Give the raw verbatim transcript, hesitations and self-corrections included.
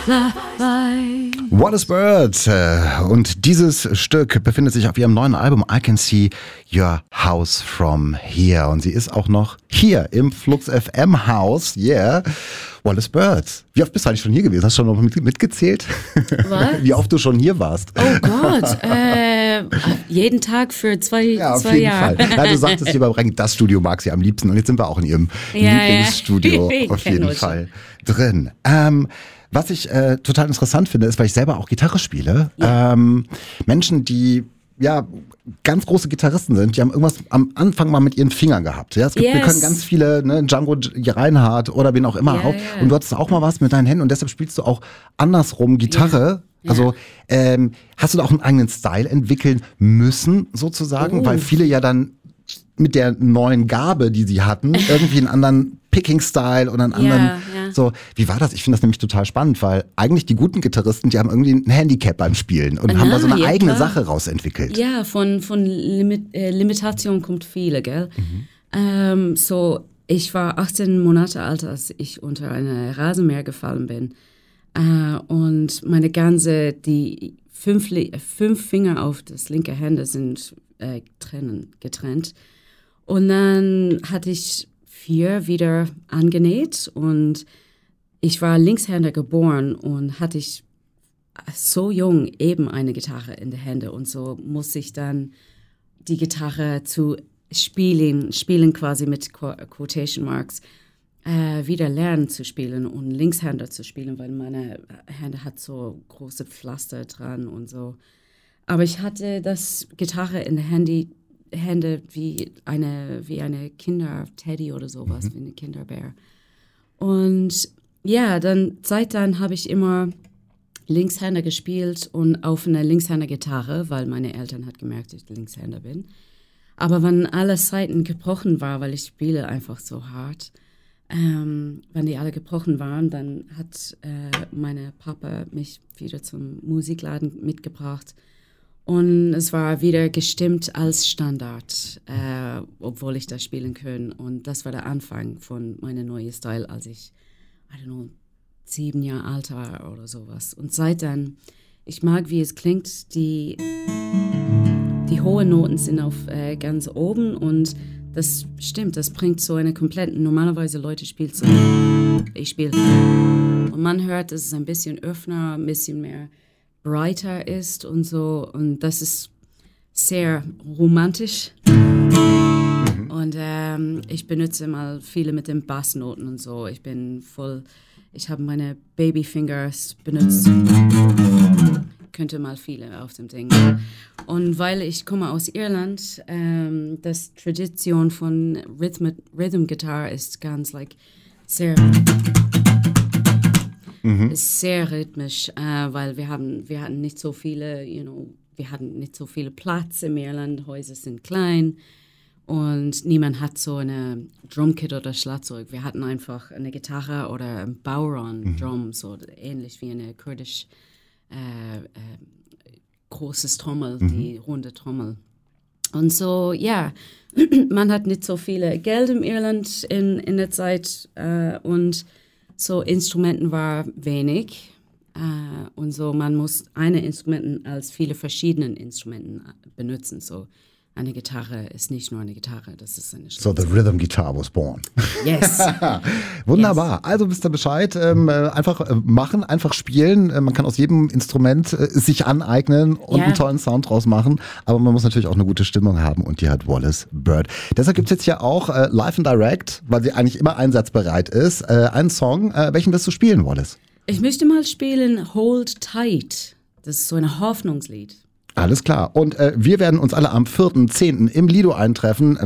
Wallace Bird. Und dieses Stück befindet sich auf ihrem neuen Album I Can See Your House From Here. Und sie ist auch noch hier im Flux F M Haus. Yeah. Wallace Bird. Wie oft bist du eigentlich schon hier gewesen? Hast du schon noch mit, mitgezählt? Was? Wie oft du schon hier warst? Oh Gott. äh, jeden Tag für zwei, ja, auf zwei jeden Jahre. Fall. Ja, du sagtest hier beim Ranking, das Studio mag sie am liebsten. Und jetzt sind wir auch in ihrem ja, Lieblingsstudio ja. auf jeden Fall drin. Ähm, was ich äh, total interessant finde, ist, weil ich selber auch Gitarre spiele. Ja. Ähm, Menschen, die ja ganz große Gitarristen sind, die haben irgendwas am Anfang mal mit ihren Fingern gehabt. Ja, es gibt, yes. wir können ganz viele, ne, Django Reinhardt oder wen auch immer yeah, auch. Yeah. Und du hattest auch mal was mit deinen Händen und deshalb spielst du auch andersrum Gitarre. Yeah. Also ähm, hast du da auch einen eigenen Style entwickeln müssen, sozusagen, uh. weil viele ja dann mit der neuen Gabe, die sie hatten, irgendwie einen anderen Picking-Style oder einen anderen, ja, ja. so, wie war das? Ich finde das nämlich total spannend, weil eigentlich die guten Gitarristen, die haben irgendwie ein Handicap beim Spielen und Na, haben da so eine ja, eigene klar. Sache rausentwickelt. Ja, von, von Limit, äh, Limitation kommt viele, gell? Mhm. Ähm, so, ich war achtzehn Monate alt, als ich unter eine Rasenmäher gefallen bin. Äh, und meine ganze, die fünf, fünf Finger auf das linke Hände sind äh, trennen, getrennt. Und dann hatte ich vier wieder angenäht und ich war Linkshänder geboren und hatte ich so jung eben eine Gitarre in den Händen und so musste ich dann die Gitarre zu spielen, spielen quasi mit Quotation Marks, äh, wieder lernen zu spielen und Linkshänder zu spielen, weil meine Hände hat so große Pflaster dran und so. Aber ich hatte das Gitarre in den Händen Hände wie eine, wie eine Kinder-Teddy oder sowas, mhm. wie eine Kinderbär. Und ja, dann seit dann habe ich immer Linkshänder gespielt und auf einer Linkshänder-Gitarre, weil meine Eltern hat gemerkt, dass ich Linkshänder bin. Aber wenn alle Seiten gebrochen waren, weil ich spiele einfach so hart, ähm, wenn die alle gebrochen waren, dann hat äh, meine Papa mich wieder zum Musikladen mitgebracht. Und es war wieder gestimmt als Standard, äh, obwohl ich das spielen kann. Und das war der Anfang von meinem neuen Style, als ich, I don't know, sieben Jahre alt war oder sowas. Und seitdem, ich mag, wie es klingt, die, die hohen Noten sind auf äh, ganz oben und das stimmt, das bringt so eine komplette, normalerweise Leute spielen so, ich spiele. Und man hört, dass es ein bisschen öffner, ein bisschen mehr brighter ist und so und das ist sehr romantisch mhm. und ähm, ich benutze mal viele mit den Bassnoten und so. Ich bin voll, ich habe meine Babyfingers benutzt, könnte mal viele auf dem Ding. Und weil ich komme aus Irland, ähm, das Tradition von Rhythm, Rhythm Guitar ist ganz like sehr Mhm. ist sehr rhythmisch, äh, weil wir haben, wir hatten nicht so viele, you know, wir hatten nicht so viele Platz im Irland, Häuser sind klein und niemand hat so eine Drumkit oder Schlagzeug. Wir hatten einfach eine Gitarre oder ein Bowron-Drum, mhm. so ähnlich wie eine kurdisch äh, äh, großes Trommel, mhm. die runde Trommel. Und so, ja, man hat nicht so viel Geld im Irland in, in der Zeit äh, und so Instrumenten war wenig äh, und so man muss eine Instrumenten als viele verschiedene Instrumenten benutzen. So eine Gitarre ist nicht nur eine Gitarre, das ist eine So the rhythm guitar was born. Yes. Wunderbar. Yes. Also wisst ihr Bescheid. Ähm, einfach äh, machen, einfach spielen. Äh, man kann aus jedem Instrument äh, sich aneignen und yeah. einen tollen Sound draus machen. Aber man muss natürlich auch eine gute Stimmung haben und die hat Wallace Bird. Deshalb gibt es jetzt ja auch äh, Live and Direct, weil sie eigentlich immer einsatzbereit ist, äh, einen Song. Äh, welchen wirst du spielen, Wallace? Ich möchte mal spielen Hold Tight. Das ist so ein Hoffnungslied. Alles klar. Und äh, wir werden uns alle am vierten zehnten im Lido eintreffen.